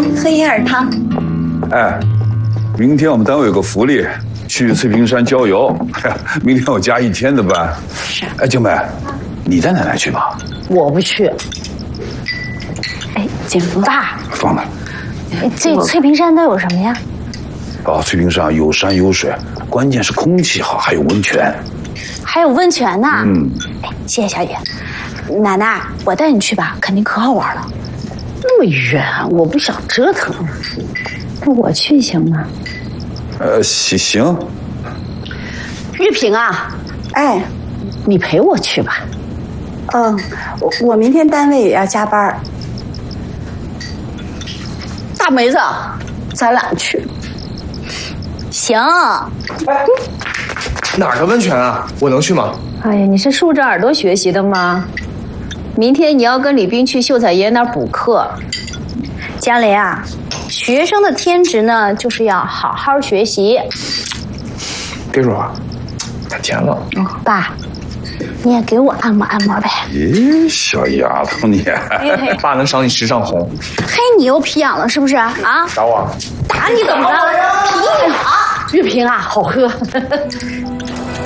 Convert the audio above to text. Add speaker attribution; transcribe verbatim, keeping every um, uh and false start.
Speaker 1: 喝银耳汤。
Speaker 2: 哎，明天我们单位有个福利，去翠屏山郊游。哎呀，明天我加一天的班。
Speaker 1: 是。
Speaker 2: 哎，静梅，你带奶奶去吧。
Speaker 3: 我不去。
Speaker 1: 哎，景福
Speaker 3: 爸，
Speaker 2: 放那。
Speaker 3: 这翠屏山都有什么呀？
Speaker 2: 哦，翠屏山有山有水，关键是空气好，还有温泉。
Speaker 3: 还有温泉呢。
Speaker 2: 嗯。
Speaker 3: 哎，谢谢小雨。奶奶，我带你去吧，肯定可好玩了。那么远，我不想折腾。
Speaker 1: 那我去行吗？
Speaker 2: 呃，行行。
Speaker 3: 玉萍啊，
Speaker 1: 哎，
Speaker 3: 你陪我去吧。
Speaker 1: 嗯，我我明天单位也要加班。
Speaker 3: 大梅子，咱俩去。
Speaker 1: 行。
Speaker 4: 哎，哪个温泉啊？我能去吗？
Speaker 5: 哎呀，你是竖着耳朵学习的吗？明天你要跟李冰去秀才爷爷那儿补课。
Speaker 1: 江雷啊，学生的天职呢，就是要好好学习。
Speaker 4: 别说话，太甜了。
Speaker 1: 嗯，爸，你也给我按摩按摩呗。
Speaker 2: 咦，小丫头你，
Speaker 4: 爸能赏你十丈红。
Speaker 1: 嘿，你又皮痒了是不是啊？
Speaker 4: 打我？
Speaker 1: 打你怎么着？皮痒。
Speaker 3: 玉萍啊，好喝。